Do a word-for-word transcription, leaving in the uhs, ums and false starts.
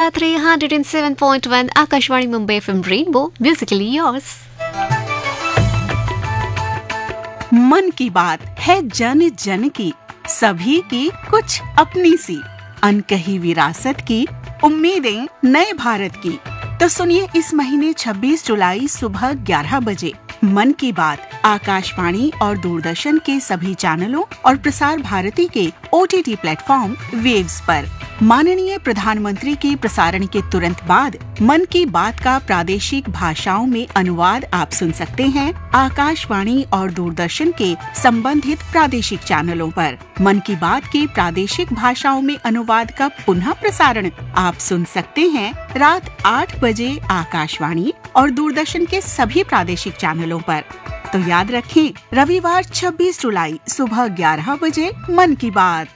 at three oh seven point one Akashvani Mumbai F M Rainbow, musically yours. मन की बात है जन जन की, सभी की कुछ अपनी सी, अनकही विरासत की, उम्मीदें नए भारत की। तो सुनिए इस महीने छब्बीस जुलाई सुबह ग्यारह बजे मन की बात आकाशवाणी और दूरदर्शन के सभी चैनलों और प्रसार भारती के O T T platform waves पर। माननीय प्रधानमंत्री के प्रसारण के तुरंत बाद मन की बात का प्रादेशिक भाषाओं में अनुवाद आप सुन सकते हैं आकाशवाणी और दूरदर्शन के संबंधित प्रादेशिक चैनलों पर। मन की बात के प्रादेशिक भाषाओं में अनुवाद का पुनः प्रसारण आप सुन सकते हैं रात आठ बजे आकाशवाणी और दूरदर्शन के सभी प्रादेशिक चैनलों पर। तो याद रखें, रविवार छब्बीस जुलाई सुबह ग्यारह बजे मन की बात।